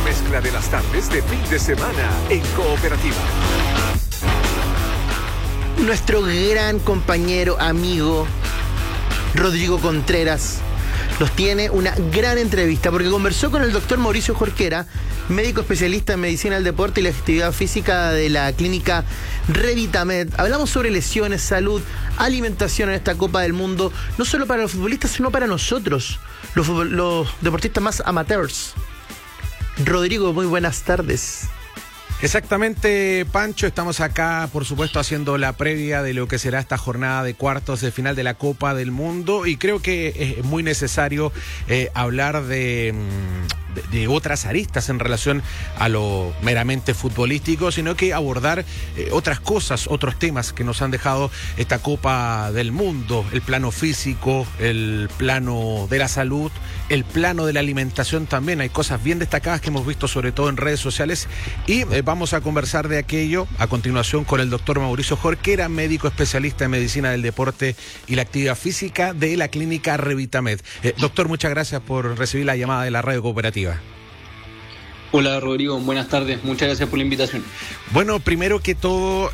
mezcla de las tardes de fin de semana en Cooperativa. Nuestro gran compañero, amigo, Rodrigo Contreras, nos tiene una gran entrevista porque conversó con el doctor Mauricio Jorquera, médico especialista en medicina del deporte y la actividad física de la clínica Revitamed. Hablamos sobre lesiones, salud, alimentación en esta Copa del Mundo, no solo para los futbolistas, sino para nosotros, los deportistas más amateurs. Rodrigo, muy buenas tardes. Exactamente, Pancho, estamos acá, por supuesto, haciendo la previa de lo que será esta jornada de cuartos de final de la Copa del Mundo, y creo que es muy necesario hablar de otras aristas en relación a lo meramente futbolístico, sino que abordar otras cosas, otros temas que nos han dejado esta Copa del Mundo: el plano físico, el plano de la salud, el plano de la alimentación también. Hay cosas bien destacadas que hemos visto sobre todo en redes sociales, y vamos a conversar de aquello a continuación con el doctor Mauricio Jorquera, médico especialista en medicina del deporte y la actividad física de la clínica Revitamed. Doctor, muchas gracias por recibir la llamada de la Radio Cooperativa. Hola Rodrigo, buenas tardes, muchas gracias por la invitación. Bueno, primero que todo,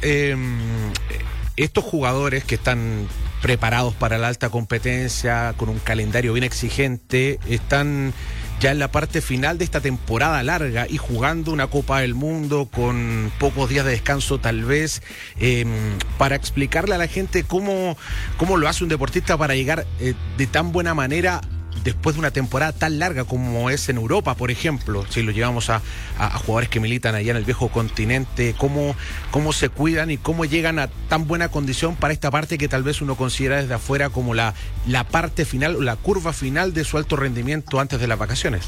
estos jugadores que están preparados para la alta competencia, con un calendario bien exigente, están ya en la parte final de esta temporada larga y jugando una Copa del Mundo con pocos días de descanso tal vez, para explicarle a la gente cómo lo hace un deportista para llegar de tan buena manera después de una temporada tan larga como es en Europa, por ejemplo. Si lo llevamos a jugadores que militan allá en el viejo continente, cómo se cuidan y cómo llegan a tan buena condición para esta parte que tal vez uno considera desde afuera como la parte final, la curva final de su alto rendimiento antes de las vacaciones.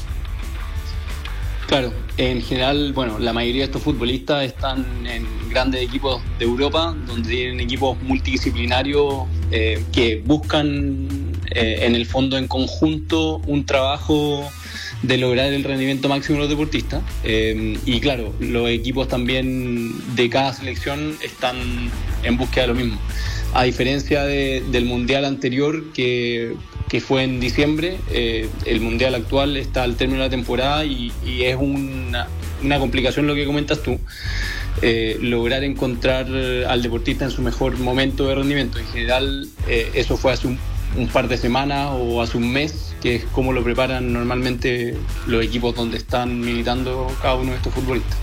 Claro, en general, bueno, la mayoría de estos futbolistas están en grandes equipos de Europa, donde tienen equipos multidisciplinarios que buscan en el fondo en conjunto un trabajo de lograr el rendimiento máximo de los deportistas, y claro, los equipos también de cada selección están en búsqueda de lo mismo. A diferencia del mundial anterior que fue en diciembre, el mundial actual está al término de la temporada y es una complicación lo que comentas tú, lograr encontrar al deportista en su mejor momento de rendimiento. En general, eso fue hace un par de semanas o hace un mes, que es como lo preparan normalmente los equipos donde están militando cada uno de estos futbolistas.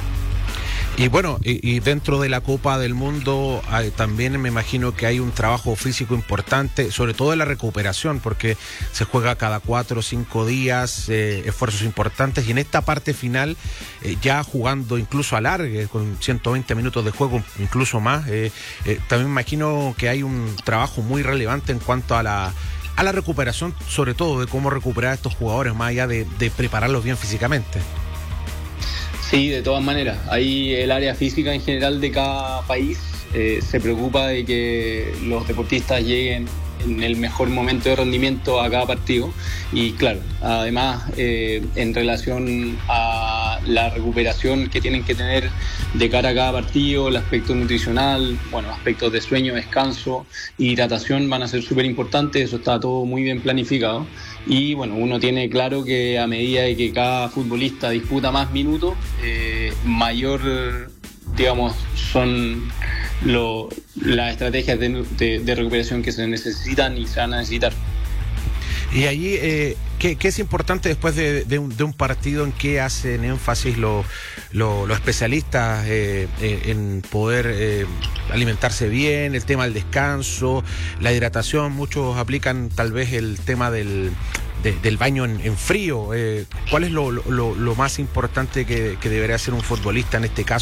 Y bueno, y dentro de la Copa del Mundo también me imagino que hay un trabajo físico importante, sobre todo en la recuperación, porque se juega cada 4 o 5 días, esfuerzos importantes, y en esta parte final, ya jugando incluso alargue, con 120 minutos de juego, incluso más, también me imagino que hay un trabajo muy relevante en cuanto a la recuperación, sobre todo de cómo recuperar a estos jugadores, más allá de prepararlos bien físicamente. Sí, de todas maneras. Ahí el área física en general de cada país se preocupa de que los deportistas lleguen en el mejor momento de rendimiento a cada partido. Y claro, además en relación a la recuperación que tienen que tener de cara a cada partido, el aspecto nutricional, bueno, aspectos de sueño, descanso, hidratación van a ser súper importantes. Eso está todo muy bien planificado. Y bueno, uno tiene claro que a medida de que cada futbolista disputa más minutos, mayor, digamos, son las estrategias de recuperación que se necesitan y se van a necesitar. Y allí, ¿qué es importante después de un partido? ¿En qué hacen énfasis los especialistas en poder alimentarse bien, el tema del descanso, la hidratación? Muchos aplican tal vez el tema del baño en frío. ¿Cuál es lo más importante que debería hacer un futbolista en este caso